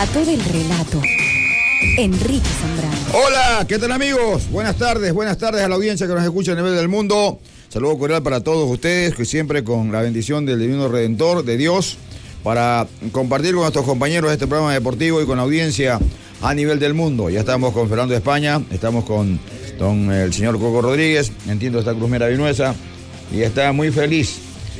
relato del relato. Enrique Zambrano. Hola, ¿qué tal amigos? Buenas tardes a la audiencia que nos escucha a nivel del mundo. Saludo cordial para todos ustedes, que siempre con la bendición del Divino Redentor, de Dios, para compartir con nuestros compañeros este programa deportivo y con la audiencia a nivel del mundo. Ya estamos con Fernando de España, estamos con el señor Coco Rodríguez, entiendo está Cruz Mera Vinuesa, y está muy feliz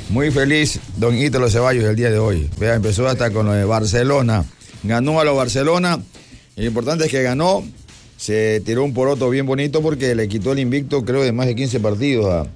don Ítalo Ceballos el día de hoy. Vea, empezó hasta con lo de Barcelona, ganó a los Barcelona, y lo importante es que ganó, se tiró un poroto bien bonito porque le quitó el invicto, creo, de más de 15 partidos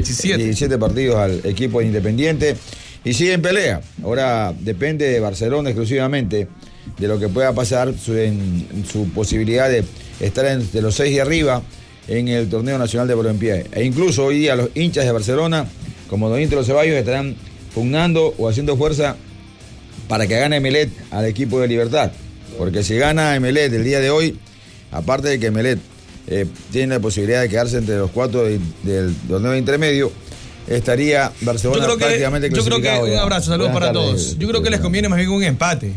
17 partidos al equipo de Independiente, y sigue en pelea. Ahora depende de Barcelona exclusivamente de lo que pueda pasar en su posibilidad de estar entre los 6 de arriba en el torneo nacional de balompié. E incluso hoy día los hinchas de Barcelona, como don Ítalo Ceballos, estarán pugnando o haciendo fuerza para que gane Emelec al equipo de Libertad. Porque si gana Emelec el día de hoy, aparte de que Emelec tiene la posibilidad de quedarse entre los 4 del torneo de intermedio, estaría Barcelona prácticamente clasificado. Yo creo que ya. Un abrazo, saludos para todos. Yo creo que les conviene más bien un empate.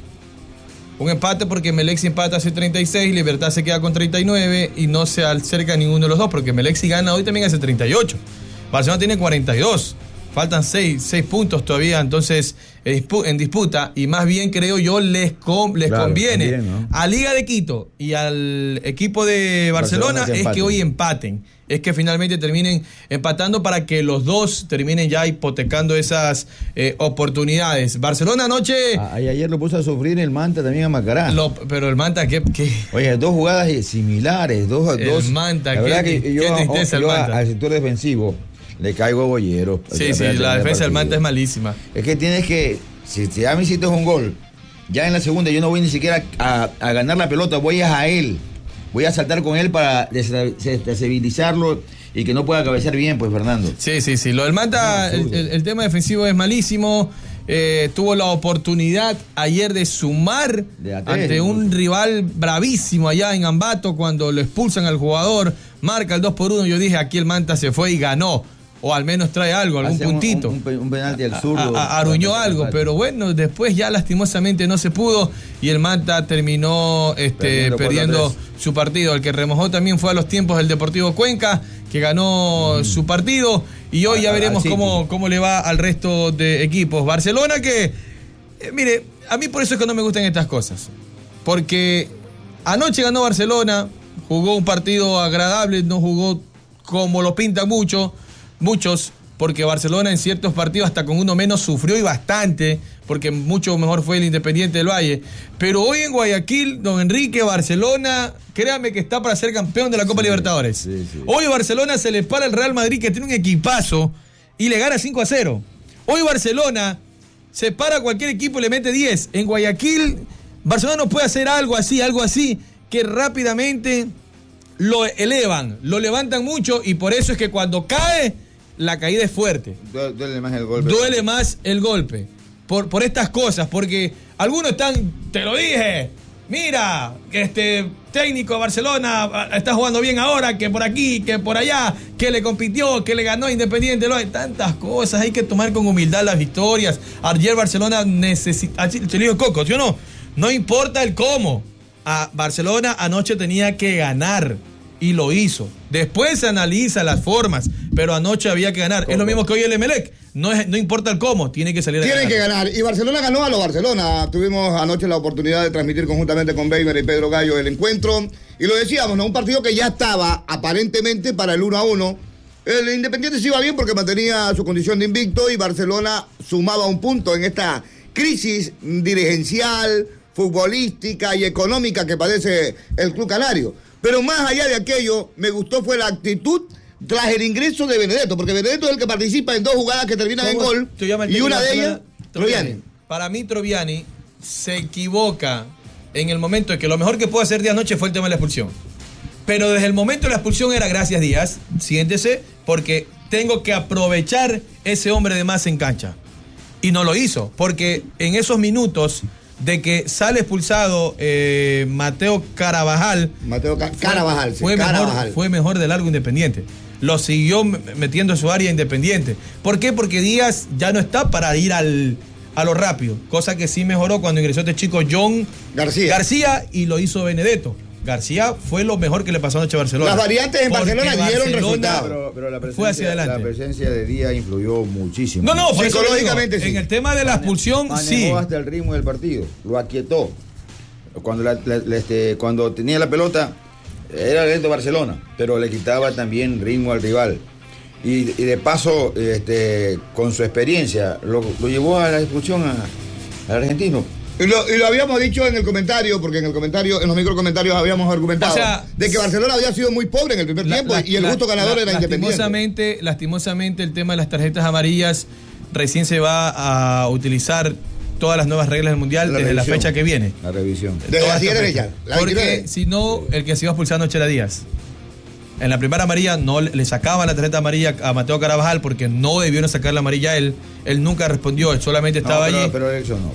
Un empate porque Emelec si empata hace 36, Libertad se queda con 39 y no se acerca a ninguno de los dos, porque Emelec si gana hoy también hace 38. Barcelona tiene 42. Faltan 6 puntos todavía, entonces en disputa, y más bien creo yo les conviene también, ¿no? a Liga de Quito y al equipo de Barcelona es que hoy empaten, es que finalmente terminen empatando para que los dos terminen ya hipotecando esas oportunidades. Barcelona anoche... Ayer lo puso a sufrir el Manta también a Macará. Pero el Manta, ¿qué? Oye, 2 jugadas similares, dos. Manta, la verdad qué tristeza el Manta. Al sector defensivo le caigo bollero. Sí, la defensa del Manta es malísima. Es que tienes que, si ya me hiciste un gol, ya en la segunda yo no voy ni siquiera a ganar la pelota, voy a él. Voy a saltar con él para desestabilizarlo y que no pueda cabecear bien, pues, Fernando. Sí. Lo del Manta, el tema defensivo es malísimo. Tuvo la oportunidad ayer de sumar ante un rival bravísimo allá en Ambato cuando lo expulsan al jugador, marca el 2-1. Yo dije, aquí el Manta se fue y ganó. O al menos trae algo, algún puntito. Un penalti al zurdo. Aruñó algo, pero bueno, después ya lastimosamente no se pudo y el Manta terminó perdiendo su partido. El que remojó también fue a los tiempos del Deportivo Cuenca, que ganó su partido, y hoy ya veremos cómo le va al resto de equipos. Barcelona que, mire, a mí por eso es que no me gustan estas cosas, porque anoche ganó Barcelona, jugó un partido agradable, no jugó como lo pintan muchos, porque Barcelona en ciertos partidos hasta con uno menos sufrió y bastante, porque mucho mejor fue el Independiente del Valle. Pero hoy en Guayaquil, don Enrique, Barcelona, créame que está para ser campeón de la Copa Libertadores. Sí. Hoy Barcelona se le para al Real Madrid, que tiene un equipazo, y le gana 5-0. Hoy Barcelona se para a cualquier equipo y le mete 10. En Guayaquil, Barcelona no puede hacer algo así, que rápidamente lo elevan, lo levantan mucho, y por eso es que cuando cae, la caída es fuerte. Duele más el golpe. Duele más el golpe. Por estas cosas, porque algunos están, te lo dije, mira, que este técnico de Barcelona está jugando bien ahora, que por aquí, que por allá, que le compitió, que le ganó a Independiente. Tantas cosas, hay que tomar con humildad las victorias. Ayer Barcelona necesita, te digo Coco, ¿sí o no? No importa el cómo. A Barcelona anoche tenía que ganar y lo hizo. Después se analiza las formas, pero anoche había que ganar. Es lo mismo que hoy el Emelec. No importa el cómo, tiene que salir a ganar. Tienen que ganar. Y Barcelona ganó a los Barcelona. Tuvimos anoche la oportunidad de transmitir conjuntamente con Weimer y Pedro Gallo el encuentro. Y lo decíamos, ¿no? Un partido que ya estaba aparentemente para el 1-1. El Independiente se iba bien porque mantenía su condición de invicto y Barcelona sumaba un punto en esta crisis dirigencial, futbolística y económica que padece el Club Canario. Pero más allá de aquello, me gustó fue la actitud tras el ingreso de Benedetto, porque Benedetto es el que participa en 2 jugadas que terminan en gol, y una de ellas, Troviani. Para mí, Troviani se equivoca en el momento de que lo mejor que pudo hacer Díaz anoche fue el tema de la expulsión. Pero desde el momento de la expulsión era gracias Díaz, siéntese, porque tengo que aprovechar ese hombre de más en cancha. Y no lo hizo, porque en esos minutos de que sale expulsado Mateo Carabajal. Fue mejor de largo Independiente. Lo siguió metiendo en su área Independiente. ¿Por qué? Porque Díaz ya no está para ir al a lo rápido, cosa que sí mejoró cuando ingresó este chico John García y lo hizo Benedetto. García fue lo mejor que le pasó anoche a Barcelona. Las variantes en Barcelona dieron resultados. Pero la fue hacia adelante. La presencia de Díaz influyó muchísimo. No, por psicológicamente eso sí. En el tema de la expulsión, sí. Hasta el ritmo del partido, lo aquietó. Cuando tenía la pelota, era lento Barcelona, pero le quitaba también ritmo al rival. Y de paso, con su experiencia, lo llevó a la expulsión al argentino. Y lo habíamos dicho en el comentario, porque en los microcomentarios habíamos argumentado de que Barcelona había sido muy pobre en el primer tiempo y el justo ganador era Independiente. Lastimosamente, el tema de las tarjetas amarillas recién se va a utilizar todas las nuevas reglas del Mundial desde la fecha que viene. La revisión. Desde la siguiente fecha. Porque si no, el que se iba expulsando era Díaz. En la primera amarilla no le sacaban la tarjeta amarilla a Mateo Carabajal porque no debieron sacar la amarilla a él. Él nunca respondió, él solamente estaba allí. Pero reaccionó.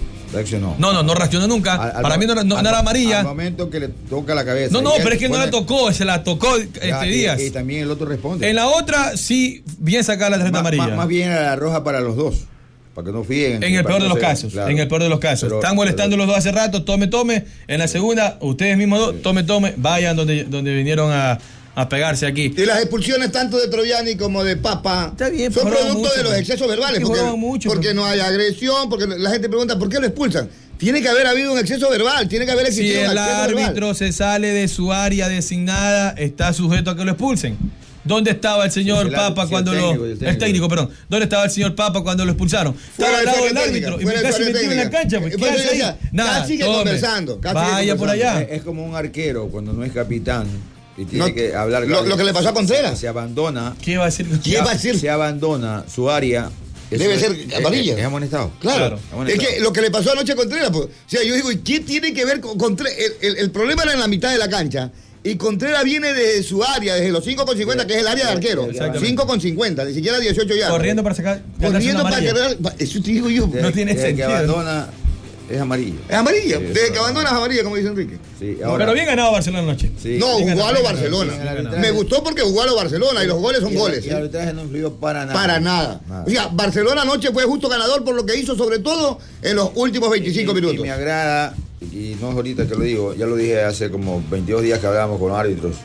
No reaccionó nunca. Para mí no era amarilla. Al momento que le toca la cabeza. Pero es que no la tocó, se la tocó Díaz. Y también el otro responde. En la otra, sí, bien sacar la tarjeta amarilla. Más bien a la roja para los dos. Para que no fíen. En el peor de los casos. Claro. En el peor de los casos. Están molestando los dos hace rato, tome. En la segunda, ustedes mismos dos, tome. Vayan donde vinieron a pegarse aquí. Y las expulsiones tanto de Troviani como de Papa son producto de los excesos verbales. Porque no hay agresión, porque la gente pregunta ¿por qué lo expulsan? Tiene que haber habido un exceso verbal, tiene que haber existido un exceso verbal. Si el árbitro se sale de su área designada, está sujeto a que lo expulsen. ¿Dónde estaba el señor Papa cuando el técnico, perdón. ¿Dónde estaba el señor Papa cuando lo expulsaron? Estaba al lado del árbitro y casi metido en la cancha. ¿Qué hace ahí? Nada, sigue conversando. Vaya por allá. Es como un arquero cuando no es capitán y tiene que hablar. Lo que le pasó a Contreras. Se abandona. ¿Qué va a decir? Se abandona su área. Debe ser amarilla. Es amonestado. Claro. Es que lo que le pasó anoche a Contreras, pues, o sea, yo digo, ¿y qué tiene que ver con Contreras? El problema era en la mitad de la cancha. Y Contreras viene desde su área, desde los 5,50, que es el área de arquero. 5,50, ni siquiera 18 yardas. Corriendo para sacar. Corriendo para quedar. Eso te digo yo. No tiene sentido. Que abandona. Es amarilla. Es amarilla. Desde que abandona es amarilla, como dice Enrique. Sí, pero bien ganado Barcelona anoche. Sí. No, jugó a lo Barcelona. Me gustó porque jugó a lo Barcelona y los goles son goles. Y el arbitraje no influyó para nada. Para nada. O sea, Barcelona anoche fue justo ganador por lo que hizo, sobre todo en los últimos 25 minutos. Y me agrada, y no es ahorita que lo digo, ya lo dije hace como 22 días que hablábamos con los árbitros,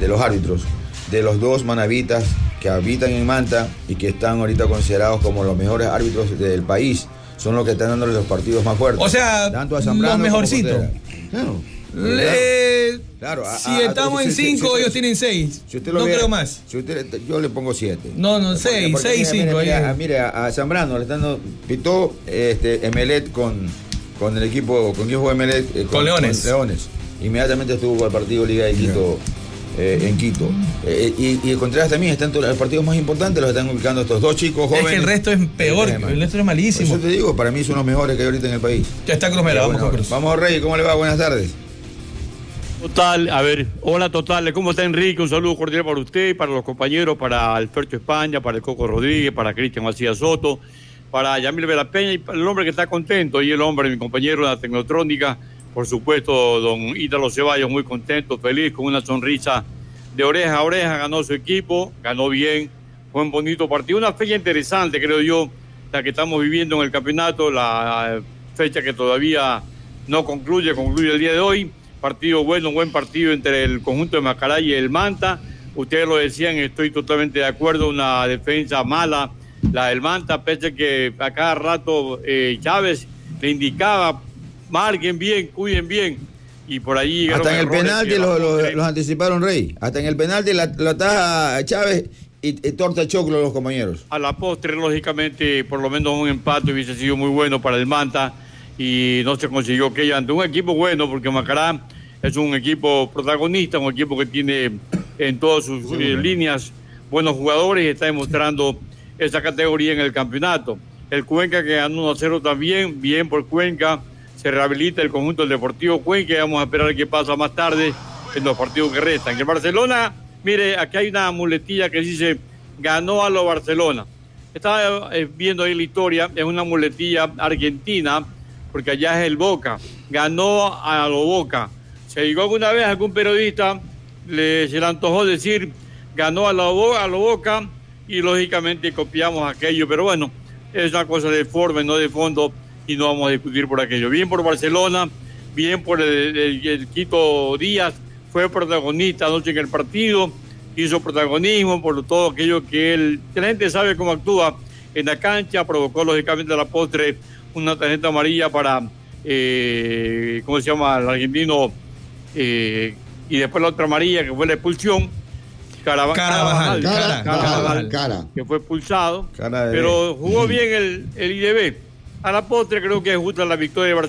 de los dos manavitas que habitan en Manta y que están ahorita considerados como los mejores árbitros del país. Son los que están dándole los partidos más fuertes. O sea, tanto a Zambrano los mejorcitos. Claro. Si estamos en 5, ellos tienen 6. Si no creo más. Yo le pongo 7. No, 6, 5. Mire, a Zambrano le están dando, pitó Emelec con el equipo, con quién jugó Emelec, con Leones. Inmediatamente estuvo al partido Liga de Quito. En Quito. Y Contreras también están todos los partidos más importantes, los están ubicando estos dos chicos jóvenes. Es que el resto es peor, el resto es malísimo. Por eso te digo, para mí son los mejores que hay ahorita en el país. Ya está Cruz Mera, vamos con Cruz. Vamos, Rey, ¿cómo le va? Buenas tardes. Hola Total, ¿cómo está Enrique? Un saludo cordial para usted, para los compañeros, para Alberto España, para el Coco Rodríguez, para Cristian Macías Soto, para Yamil Velapeña y para el hombre que está contento, y el hombre, mi compañero de la Tecnotrónica, por supuesto, don Ítalo Ceballos, muy contento, feliz, con una sonrisa de oreja a oreja. Ganó su equipo, ganó bien, fue un bonito partido, una fecha interesante, creo yo, la que estamos viviendo en el campeonato, la fecha que todavía no concluye el día de hoy. Partido bueno, un buen partido entre el conjunto de Macará y el Manta. Ustedes lo decían, estoy totalmente de acuerdo, una defensa mala, la del Manta, pese a que a cada rato Chávez le indicaba, marquen bien, cuiden bien, y por allí... Hasta en el penalti los anticiparon, Rey. Hasta en el penalti la ataja Chávez y torta choclo los compañeros. A la postre, lógicamente, por lo menos un empate hubiese sido muy bueno para el Manta, y no se consiguió aquello ante un equipo bueno, porque Macará es un equipo protagonista, un equipo que tiene en todas sus líneas buenos jugadores y está demostrando esa categoría en el campeonato. El Cuenca, que ganó 1-0 también, bien por Cuenca, se rehabilita el conjunto del Deportivo Cuenca, y vamos a esperar qué pasa más tarde en los partidos que restan. Que el Barcelona, mire, aquí hay una muletilla que dice, ganó a lo Barcelona. Estaba viendo ahí la historia, es una muletilla argentina, porque allá es el Boca, ganó a lo Boca. Se llegó alguna vez a algún periodista, se le antojó decir, ganó a lo Boca, y lógicamente copiamos aquello, pero bueno, es una cosa de forma y no de fondo, y no vamos a discutir por aquello. Bien por Barcelona, bien por el Quito Díaz, fue protagonista anoche en el partido, hizo protagonismo por todo aquello que la gente sabe cómo actúa en la cancha, provocó lógicamente a la postre una tarjeta amarilla para, ¿cómo se llama? El argentino, y después la otra amarilla que fue la expulsión. Carabajal, que fue expulsado, pero jugó bien el IDB. A la postre creo que es justa la victoria de Barcelona.